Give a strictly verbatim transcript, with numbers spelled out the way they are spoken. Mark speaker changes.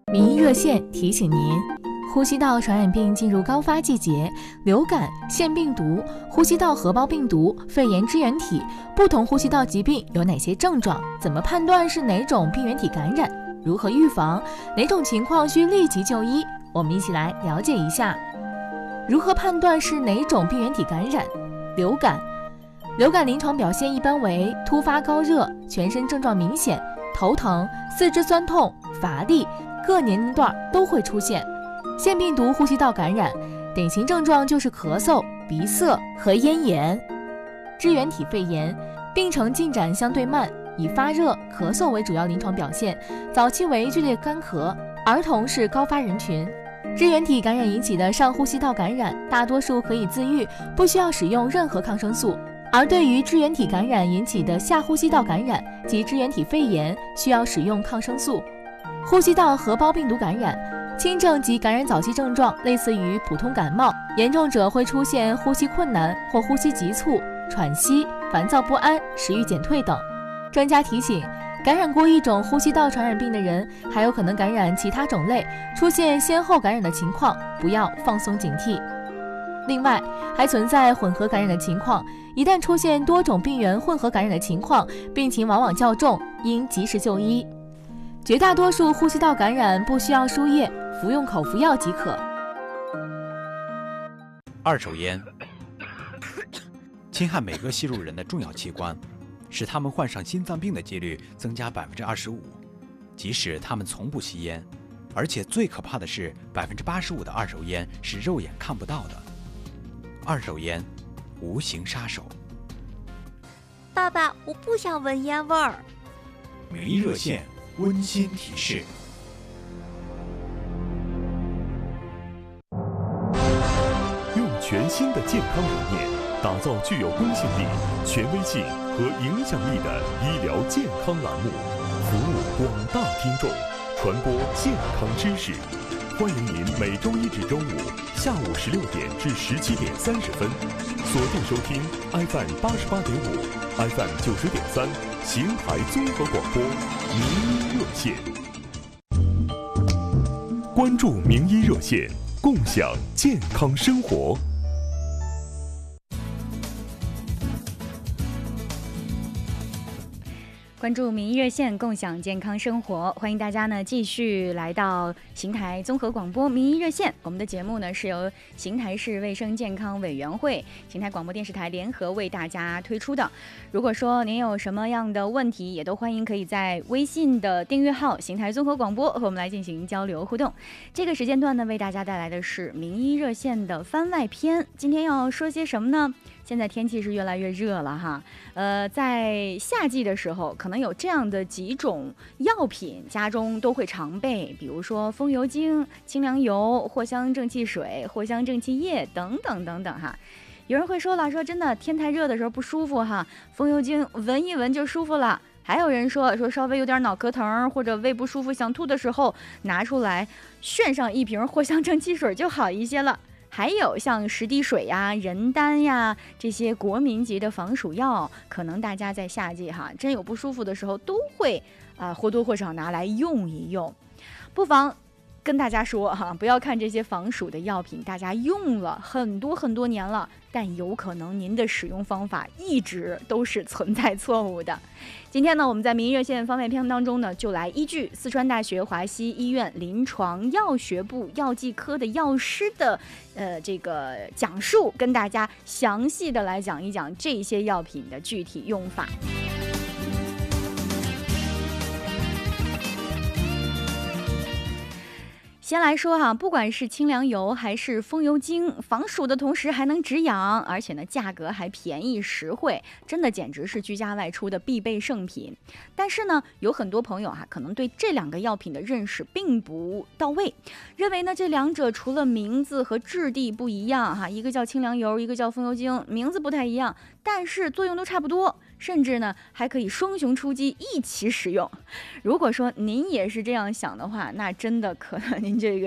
Speaker 1: 民意热线提醒您，呼吸道传染病进入高发季节，流感、腺病毒、呼吸道合胞病毒、肺炎支原体，不同呼吸道疾病有哪些症状？怎么判断是哪种病原体感染？如何预防？哪种情况需立即就医？我们一起来了解一下。如何判断是哪种病原体感染？流感，流感临床表现一般为突发高热，全身症状明显，头疼、四肢酸痛、乏力，各年龄段都会出现。腺病毒呼吸道感染，典型症状就是咳嗽、鼻塞和咽炎。支原体肺炎，病程进展相对慢，以发热、咳嗽为主要临床表现，早期为剧烈干咳，儿童是高发人群。支原体感染引起的上呼吸道感染，大多数可以自愈，不需要使用任何抗生素。而对于支原体感染引起的下呼吸道感染及支原体肺炎，需要使用抗生素。呼吸道合胞病毒感染，轻症及感染早期症状类似于普通感冒，严重者会出现呼吸困难或呼吸急促、喘息、烦躁不安、食欲减退等。专家提醒，感染过一种呼吸道传染病的人，还有可能感染其他种类，出现先后感染的情况，不要放松警惕。另外，还存在混合感染的情况，一旦出现多种病原混合感染的情况，病情往往较重，应及时就医。绝大多数呼吸道感染不需要输液，服用口服药即可。
Speaker 2: 二手烟侵害每个吸入人的重要器官，使他们患上心脏病的几率增加百分之二十五。即使他们从不吸烟，而且最可怕的是，百分之八十五的二手烟是肉眼看不到的。二手烟，无形杀手。
Speaker 3: 爸爸，我不想闻烟味儿。
Speaker 4: 民意热线温馨提示：
Speaker 5: 用全新的健康理念，打造具有公信力、权威性和影响力的医疗健康栏目，服务广大听众，传播健康知识。欢迎您每周一至周五下午十六点至十七点三十分，锁定收听 F M 八十八点五、F M 九十点三邢台综合广播民医热线。关注民医热线，共享健康生活。
Speaker 6: 关注民意热线，共享健康生活。欢迎大家呢继续来到邢台综合广播民意热线。我们的节目呢是由邢台市卫生健康委员会、邢台广播电视台联合为大家推出的。如果说您有什么样的问题，也都欢迎可以在微信的订阅号邢台综合广播和我们来进行交流互动。这个时间段呢，为大家带来的是民意热线的番外篇。今天要说些什么呢？现在天气是越来越热了哈，呃，在夏季的时候，可能有这样的几种药品家中都会常备，比如说风油精、清凉油、藿香正气水、藿香正气液等等等等哈。有人会说了，说真的，天太热的时候不舒服哈，风油精闻一闻就舒服了。还有人说说稍微有点脑壳疼或者胃不舒服想吐的时候，拿出来炫上一瓶藿香正气水就好一些了。还有像十滴水呀、人丹呀这些国民级的防暑药，可能大家在夏季哈真有不舒服的时候都会啊、呃、或多或少拿来用一用。不妨跟大家说哈，不要看这些防暑的药品，大家用了很多很多年了，但有可能您的使用方法一直都是存在错误的。今天呢，我们在民意热线方面篇当中呢，就来依据四川大学华西医院临床药学部药剂科的药师的呃这个讲述，跟大家详细的来讲一讲这些药品的具体用法。先来说哈，不管是清凉油还是风油精，防暑的同时还能止痒，而且呢价格还便宜实惠，真的简直是居家外出的必备圣品。但是呢，有很多朋友哈，可能对这两个药品的认识并不到位，认为呢这两者除了名字和质地不一样哈，一个叫清凉油，一个叫风油精，名字不太一样，但是作用都差不多，甚至呢还可以双雄出击一起使用。如果说您也是这样想的话，那真的可能您这个